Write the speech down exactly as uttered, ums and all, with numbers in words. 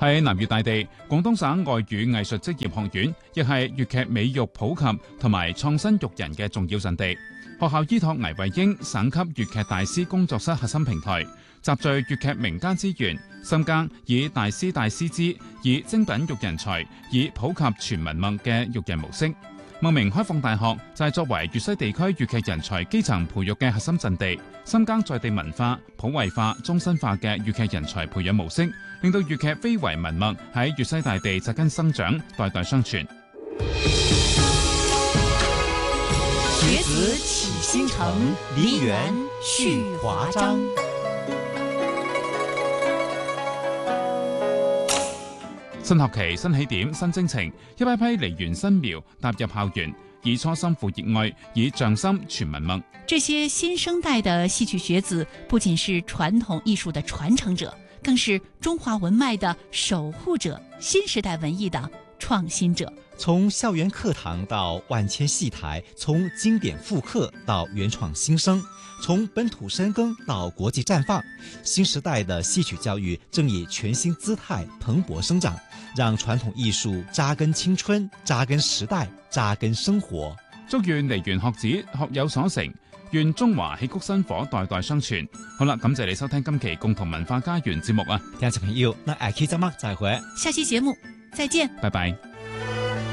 喺南粵大地，廣東省外語藝術職業學院亦係粵劇美育普及同埋創新育人嘅重要陣地。學校依託倪惠英省級粵劇大師工作室核心平台，集聚粵劇名家資源，深耕以大師大師資、以精品育人才、以普及全文脈嘅育人模式。茂名開放大學就係作為粵西地區粵劇人才基層培育嘅核心陣地，深耕在地文化、普惠化、終身化嘅粵劇人才培養模式，令到粵劇非遺文脈喺粵西大地扎根生長，代代相傳。 學子起新城，梨園續華章。 新學期新起點新征程，一批批梨園新苗踏入校園，以初心付熱愛，以匠心傳文脈。 這些新生代的戲曲學子，不僅是傳統藝術的傳承者，更是中華文脈的守護者，新時代文藝的創新者。 從校園課堂到萬千戲台，從經典復刻到原創新生，從本土深耕到國際綻放，新時代的戲曲教育正以全新姿態蓬勃生長，讓傳統藝術扎根青春、扎根時代、扎根生活。 祝願梨園學子學有所成，願中華戲曲薪火代代相傳。好啦，感謝你收聽今期共同文化家園節目啊！ 聽眾朋友，那下期節目再會， 下期節目再見， 拜拜。